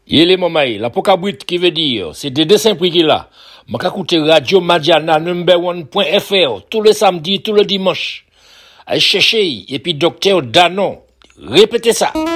Yele mamaï, la pokabrit qui veut dire, c'est des dessins prix qui là. M'a écouter Radio Madiana number1.fr tous les samedis, tous les dimanches. Allez chercher, et puis docteur Danon. Répétez ça.